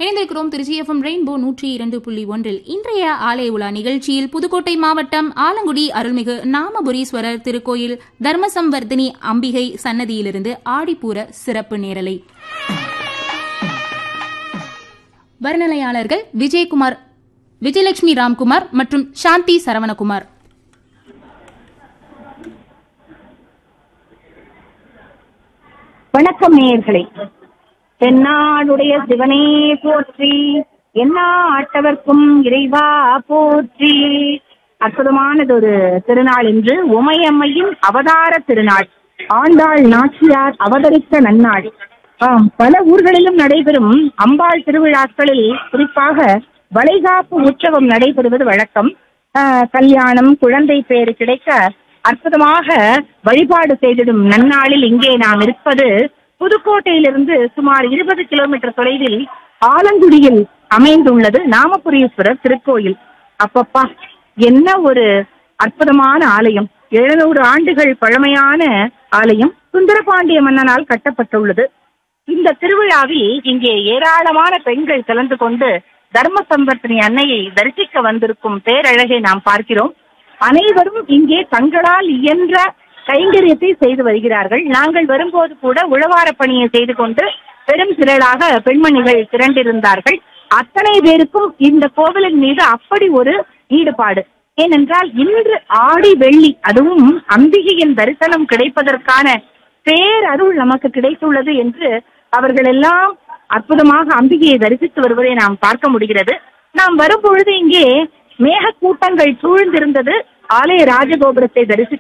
இணைந்திருக்கிறோம் Trichy FM rainbow 102.1 இன்றைய ஆலய உலா நிகழ்ச்சியில் புதுக்கோட்டை மாவட்டம் ஆலங்குடி அருள்மிகு நாமபுரீஸ்வரர் திருக்கோயில் தர்மசம்வர்தினி அம்பிகை சன்னதியிலிருந்து ஆடிப்பூர சிறப்பு நேரலை. வர்ணனையாளர்கள் விஜயகுமார், விஜயலட்சுமி ராம்குமார் மற்றும் சாந்தி சரவணகுமார். வணக்கம் நேயர்களே. தென்னாடுடைய சிவனே போற்றி, எல்லா ஆட்டவர்க்கும் இறைவா போற்றி. அற்புதமானதொரு திருநாள் இன்று. உமையம்மையின் அவதார திருநாள், ஆண்டாள் நாச்சியார் அவதரித்த நன்னாள். பல ஊர்களிலும் நடைபெறும் அம்பாள் திருவிழாக்களில் குறிப்பாக வளைகாப்பு உற்சவம் நடைபெறுவது வழக்கம். கல்யாணம், குழந்தை பேறு கிடைக்க அற்புதமாக வழிபாடு செய்திடும் நன்னாளில் இங்கே நாம் இருப்பது புதுக்கோட்டையிலிருந்து சுமார் 20 கிலோமீட்டர் தொலைவில் ஆலங்குடியில் அமைந்துள்ளது நாமபுரீஸ்வரர் திருக்கோயில். அப்பப்பா, என்ன ஒரு அற்புதமான ஆலயம்! 700 ஆண்டுகள் பழமையான ஆலயம். சுந்தரபாண்டிய மன்னனால் கட்டப்பட்டுள்ளது. இந்த திருவிழாவில் இங்கே ஏராளமான பெண்கள் கலந்து கொண்டு தர்மசம்வர்தினி அன்னையை தரிசிக்க வந்திருக்கும் பேரழகை நாம் பார்க்கிறோம். அனைவரும் இங்கே தங்களால் இயன்ற கைங்கரியத்தை செய்து வருகிறார்கள். நாங்கள் வரும்போது கூட உழவார பணியை செய்து கொண்டு பெரும் திரளாக பெண்மணிகள் திரண்டிருந்தார்கள். அத்தனை பேருக்கும் இந்த கோவிலின் மீது அப்படி ஒரு ஈடுபாடு. ஏனென்றால் இன்று ஆடி வெள்ளி, அதுவும் அம்பிகையின் தரிசனம் கிடைப்பதற்கான பேரருள் நமக்கு கிடைத்துள்ளது என்று அவர்கள் எல்லாம் அற்புதமாக அம்பிகையை தரிசித்து வருவதை நாம் பார்க்க முடிகிறது. நாம் வரும்பொழுது இங்கே மேக கூட்டங்கள் சூழ்ந்திருந்தது. ஆலய ராஜகோபுரத்தை தரிசித்து